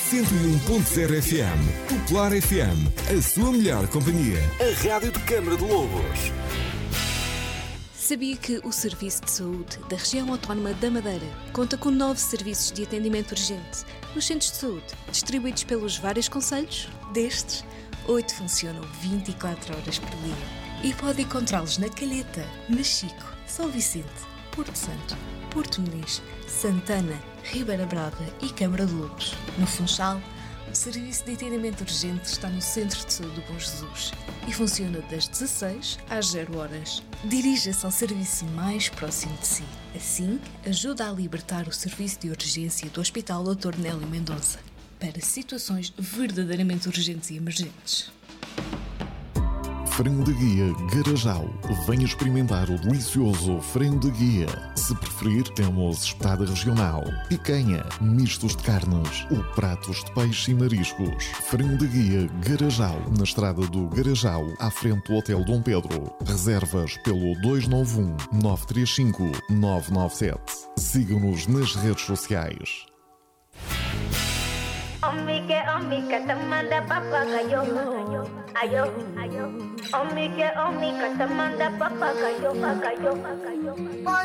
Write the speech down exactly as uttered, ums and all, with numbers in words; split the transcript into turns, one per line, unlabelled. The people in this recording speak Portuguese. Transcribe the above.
cento e um ponto zero F M. Popular F M, a sua melhor companhia. A rádio de Câmara de Lobos.
Sabia que o Serviço de Saúde da Região Autónoma da Madeira conta com nove serviços de atendimento urgente nos centros de saúde, distribuídos pelos vários concelhos? Destes, oito funcionam vinte e quatro horas por dia e pode encontrá-los na Calheta, Machico, São Vicente, Porto Santo, Porto Muniz, Santana, Ribeira Brava e Câmara de Lobos. No Funchal, o Serviço de Atendimento Urgente está no Centro de Saúde do Bom Jesus e funciona das dezasseis às zero horas. Dirija-se ao serviço mais próximo de si. Assim, ajuda a libertar o serviço de urgência do Hospital doutor Nélio Mendonça para situações verdadeiramente urgentes e emergentes.
Frango de Guia Garajal. Venha experimentar o delicioso frango de guia. Se preferir, temos espetada regional, picanha, mistos de carnes ou pratos de peixe e mariscos. Frango de Guia Garajal, na estrada do Garajal, à frente do Hotel Dom Pedro. Reservas pelo dois nove um, nove três cinco, nove nove sete. Siga-nos nas redes sociais.
Omike, omika, tamanda papagayo, ayo, ayo. Omike, omika, tamanda papagayo, pagayo, pagayo.